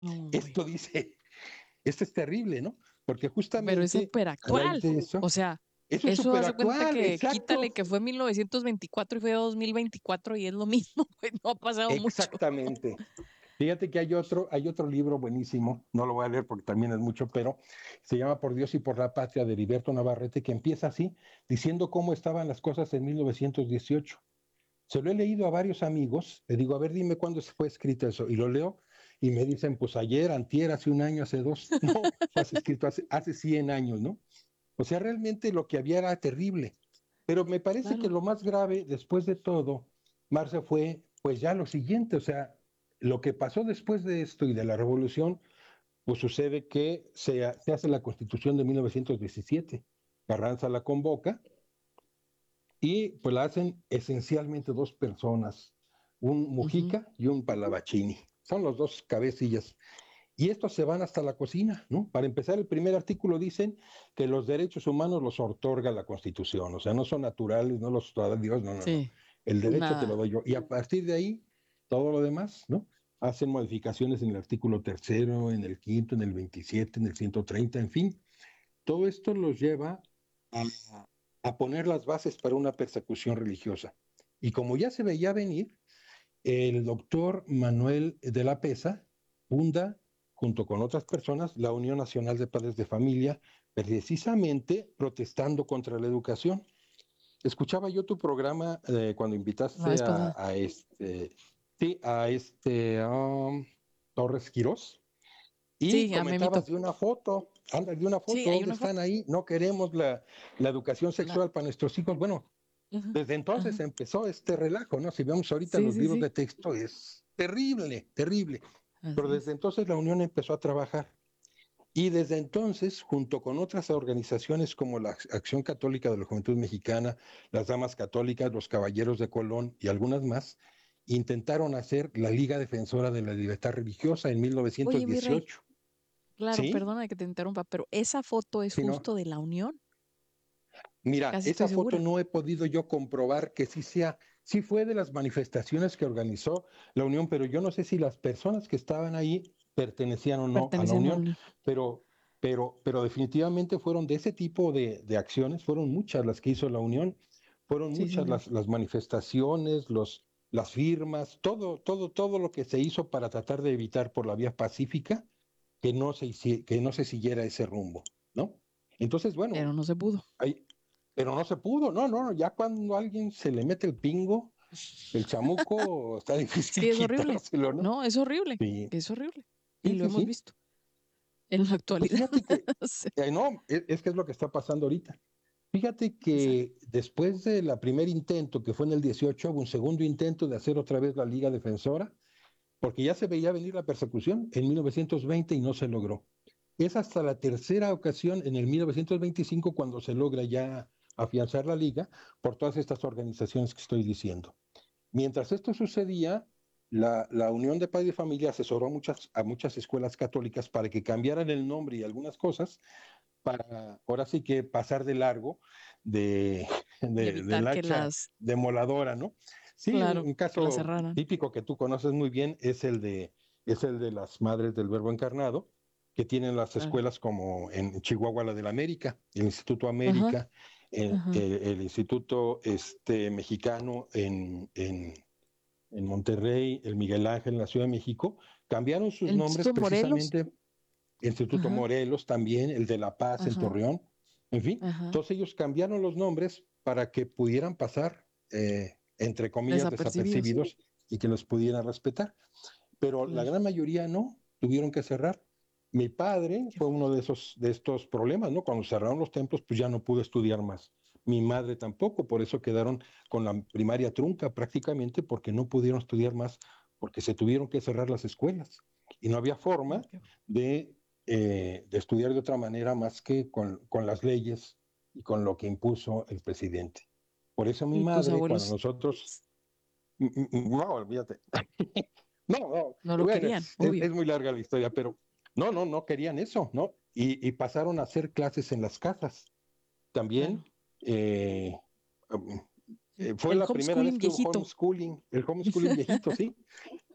Uy, Esto dice, esto es terrible, ¿no? Porque pero es justamente súper a raíz actual. de eso, O sea, eso es eso súper hace cuenta actual, que exacto. quítale que fue 1924 y fue 2024 y es lo mismo, güey, no ha pasado mucho. Exactamente. Fíjate que hay otro libro buenísimo, no lo voy a leer porque también es mucho, pero se llama Por Dios y por la Patria de Heriberto Navarrete, que empieza así, diciendo cómo estaban las cosas en 1918. Se lo he leído a varios amigos, le digo, a ver, dime cuándo fue escrito eso, y lo leo, y me dicen, pues ayer, antier, hace un año, hace dos, no, fue escrito hace 100 años, ¿no? O sea, realmente lo que había era terrible. Pero me parece que Claro, lo más grave, después de todo, Marce, fue pues ya lo siguiente, o sea, lo que pasó después de esto y de la revolución, pues sucede que se hace la constitución de 1917. Carranza la convoca y pues la hacen esencialmente dos personas, un ujú, Mujica y un Pallavicini. Son los dos cabecillas. Y estos se van hasta la cocina, ¿no? Para empezar, el primer artículo dicen que los derechos humanos los otorga la Constitución, o sea, no son naturales, no los da Dios, no, no, no. sí, El derecho te lo nada. doy yo. Y a partir de ahí, todo lo demás, ¿no? Hacen modificaciones en el artículo tercero, en el quinto, en el 27, en el 130, en fin. Todo esto los lleva a, a poner las bases para una persecución religiosa. Y como ya se veía venir, el doctor Manuel de la Pesa funda, junto con otras personas, la Unión Nacional de Padres de Familia, precisamente protestando contra la educación. Escuchaba yo tu programa cuando La invitaste vez pasada. sí, Torres Quirós, y Sí, a comentabas Memito. de una foto, anda, de una Sí, foto, hay ¿dónde una están foto. ahí? No queremos la educación La, sexual para nuestros hijos. Bueno, ajá, desde entonces ajá. empezó este relajo, ¿no? Si vemos ahorita Sí, los sí, libros sí. de texto, es terrible, terrible. Pero Así desde es. entonces la Unión empezó a trabajar. Y desde entonces, junto con otras organizaciones como la Acción Católica de la Juventud Mexicana, las Damas Católicas, los Caballeros de Colón y algunas más, intentaron hacer la Liga Defensora de la Libertad Religiosa en Oye, mi rey, 1918. claro, ¿Sí? perdona que te interrumpa, pero esa foto es ¿Sí, no? justo de la Unión, Mira, casi estoy esa foto segura. no he podido yo comprobar que sí fue de las manifestaciones que organizó la Unión, pero yo no sé si las personas que estaban ahí pertenecían o no a la Perteneciendo a la Unión, Unión. pero, pero definitivamente fueron de ese tipo de acciones, fueron muchas las que hizo la Unión, fueron Sí, muchas señor. las manifestaciones, las firmas, todo lo que se hizo para tratar de evitar por la vía pacífica que no se siguiera ese rumbo, ¿no? Entonces, Pero bueno, no se pudo. hay, pero no se pudo, no, no, ya cuando a alguien se le mete el pingo, el chamuco, está Sí, difícil es horrible. quitárselo, ¿no? No, es horrible. Sí, Es horrible. Y sí, lo sí, hemos sí. visto en la Pues actualidad. fíjate que, Sí, no, es que es lo que está pasando ahorita. Fíjate exacto. que después de la primer intento, que fue en el 18, hubo un segundo intento de hacer otra vez la Liga Defensora, porque ya se veía venir la persecución en 1920 y no se logró. Es hasta la tercera ocasión, en el 1925, cuando se logra ya afianzar la liga por todas estas organizaciones que estoy diciendo. Mientras esto sucedía, la Unión de Padres y Familia asesoró a muchas escuelas católicas para que cambiaran el nombre y algunas cosas para ahora sí que pasar de largo de, Y del evitar que hacha las, demoladora, ¿no? Sí, claro, un que las caso cerraran. típico que tú conoces muy bien es el de las Madres del Verbo Encarnado, que tienen las Claro. escuelas como en Chihuahua, la del América, el Instituto Ajá, América, ajá. el Instituto Mexicano en Monterrey, el Miguel Ángel en la Ciudad de México, cambiaron sus El nombres Instituto de Morelos. precisamente. Instituto Ajá, Morelos también, el de La Paz en ajá, Torreón, en fin, ajá. todos ellos cambiaron los nombres para que pudieran pasar, entre comillas, Desapercibidos. desapercibidos y que los pudieran respetar. Pero la Claro. gran mayoría no, tuvieron que cerrar. Mi padre Qué fue uno fuerte. de estos problemas, ¿no? Cuando cerraron los templos, pues ya no pudo estudiar más. Mi madre tampoco, por eso quedaron con la primaria trunca prácticamente, porque no pudieron estudiar más, porque se tuvieron que cerrar las escuelas. Y no había forma No, qué- de estudiar de otra manera más que con las leyes y con lo que impuso el presidente. Por eso mi Y tus madre, cuando abuelos nosotros, no, olvídate, no, no, no lo bueno, querían, obvio. es muy larga la historia, pero no querían eso, ¿no? Y pasaron a hacer clases en las casas. Claro. También eh, um, Sí. fue El la primera vez homeschooling que hubo viejito. el homeschooling viejito, ¿sí?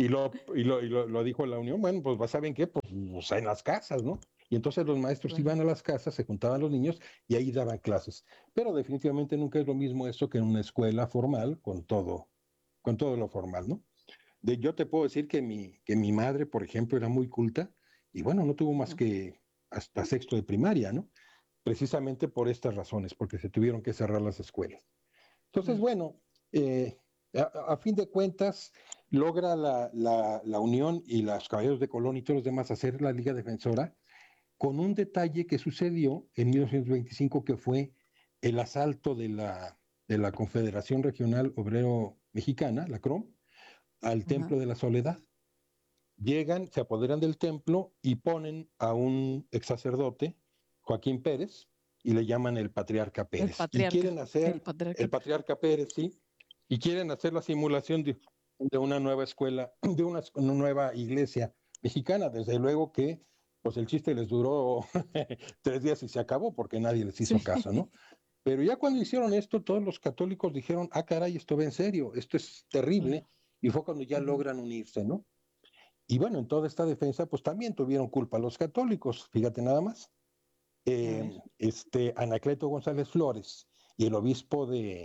lo dijo la Unión, bueno, pues ¿saben qué? Pues, o sea, en las casas, ¿no? Y entonces los maestros Claro. iban a las casas, se juntaban los niños y ahí daban clases. Pero definitivamente nunca es lo mismo eso que en una escuela formal con todo lo formal, ¿no? Yo te puedo decir que mi madre, por ejemplo, era muy culta y bueno, no tuvo más Ujú. que hasta sexto de primaria, ¿no? Precisamente por estas razones, porque se tuvieron que cerrar las escuelas. Entonces, Claro. bueno, eh, a fin de cuentas, logra la Unión y los Caballeros de Colón y todos los demás hacer la Liga Defensora con un detalle que sucedió en 1925, que fue el asalto de la Confederación Regional Obrero Mexicana, la CROM, al Ajá. Templo de la Soledad. Llegan, se apoderan del templo y ponen a un ex sacerdote, Joaquín Pérez, y le llaman el Patriarca El Pérez. Y patriarca. quieren El hacer, patriarca. el Patriarca Pérez, sí, y quieren hacer la simulación de una nueva escuela, de una nueva iglesia mexicana. Desde luego que, pues el chiste les duró 3 días y se acabó porque nadie les Sí. hizo caso, ¿no? Pero ya cuando hicieron esto, todos los católicos dijeron, ah, caray, esto va en serio, esto es Claro. terrible, y fue cuando ya Ujú. logran unirse, ¿no? Y bueno, en toda esta defensa, pues también tuvieron culpa los católicos, fíjate nada más. A ver. Anacleto González Flores y el obispo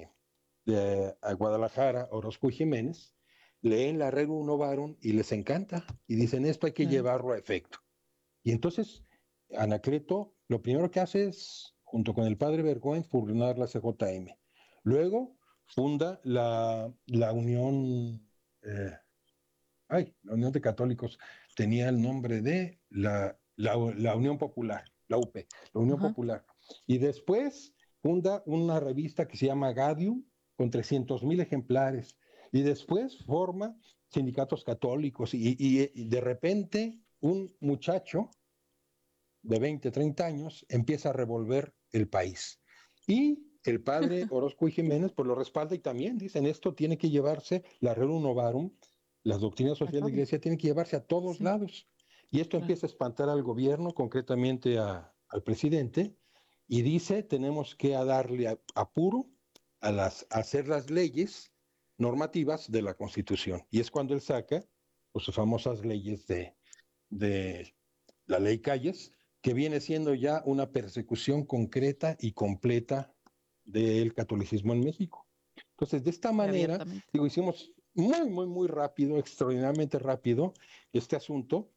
de Guadalajara, Orozco y Jiménez, leen la Rerum Novarum y les encanta, y dicen, esto hay que Claro. llevarlo a efecto. Y entonces, Anacleto lo primero que hace es, junto con el padre Bergüen, fundar la CJM. Luego funda la Unión, eh, la Unión de Católicos tenía el nombre de la Unión Popular, la UP, la Unión Ajá. Popular. Y después funda una revista que se llama Gadium, con 300,000 ejemplares. Y después forma sindicatos católicos. Y de repente un muchacho de 20, 30 años empieza a revolver el país. Y el padre Orozco y Jiménez pues lo respalda y también dicen esto tiene que llevarse, la Rerum Novarum, las doctrinas sociales de la Acabo. iglesia tienen que llevarse a todos Sí. lados. Y esto Claro. empieza a espantar al gobierno, concretamente al presidente, y dice tenemos que darle apuro a hacer las leyes normativas de la Constitución. Y es cuando él saca pues, sus famosas leyes de la ley Calles, que viene siendo ya una persecución concreta y completa del catolicismo en México. Entonces, de esta Y manera, abiertamente. digo, hicimos muy, muy, muy rápido, extraordinariamente rápido, este asunto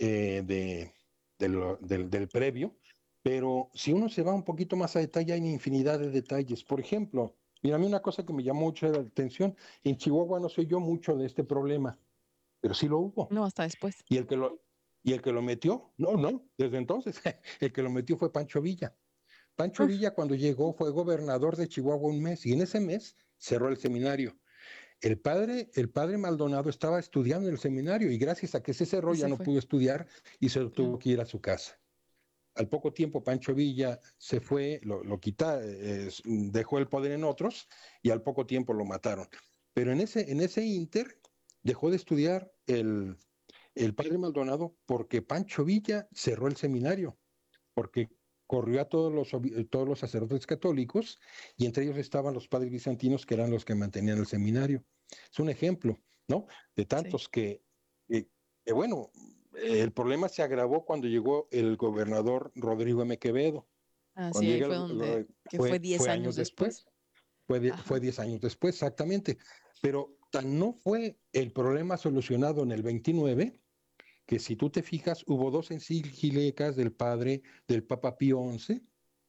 del previo, pero si uno se va un poquito más a detalle, hay infinidad de detalles. Por ejemplo, mira, a mí una cosa que me llamó mucho la atención, en Chihuahua no se oyó mucho de este problema, pero sí lo hubo. No, hasta después. Y el que lo, y el que lo metió, no, desde entonces, el que lo metió fue Pancho Villa. Pancho Ah, Villa cuando llegó fue gobernador de Chihuahua un mes y en ese mes cerró el seminario. El padre Maldonado estaba estudiando en el seminario y gracias a que se cerró y ya se no fue. pudo estudiar y se Claro. tuvo que ir a su casa. Al poco tiempo Pancho Villa se fue, lo quitó, dejó el poder en otros y al poco tiempo lo mataron. Pero en ese inter dejó de estudiar el padre Maldonado porque Pancho Villa cerró el seminario, porque corrió a todos los sacerdotes católicos y entre ellos estaban los padres bizantinos que eran los que mantenían el seminario. Es un ejemplo, ¿no? De Sí. tantos bueno, el problema se agravó cuando llegó el gobernador Rodrigo M. Quevedo. Ah, sí, Cuando ahí llega, fue donde, que fue 10 fue años años después. después, fue Ajá. 10 años después, exactamente. Pero tan no fue el problema solucionado en el 29 que si tú te fijas, hubo dos encíclicas del Papa Pío XI,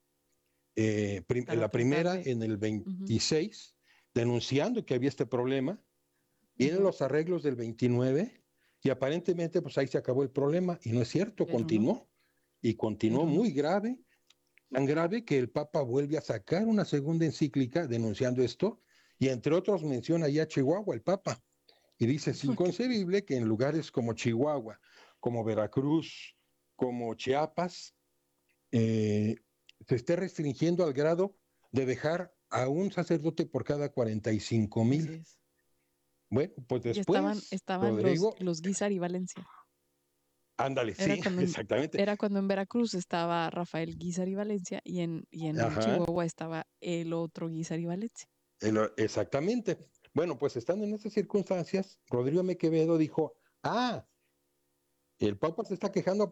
Para la tratar primera de. en el Ujú. 26, denunciando que había este problema, vienen Ajá. los arreglos del 29 y aparentemente pues ahí se acabó el problema y no es cierto, Pero no. continuó y continuó Pero no. muy grave, tan grave que el Papa vuelve a sacar una segunda encíclica denunciando esto y entre otros menciona ya a Chihuahua el Papa y dice es Qué pena. inconcebible que en lugares como Chihuahua, como Veracruz, como Chiapas, eh, se esté restringiendo al grado de dejar a un sacerdote por cada 45,000. Así es. Bueno, pues Y estaban, después, estaban Rodrigo, los Guízar y Valencia. ándale, Era sí, cuando en, exactamente. era cuando en Veracruz estaba Rafael Guízar y Valencia y en Ajá, Chihuahua estaba el otro Guízar y Valencia. exactamente. Bueno, pues estando en esas circunstancias, Rodrigo M. Quevedo dijo, Ah, el Papa se está quejando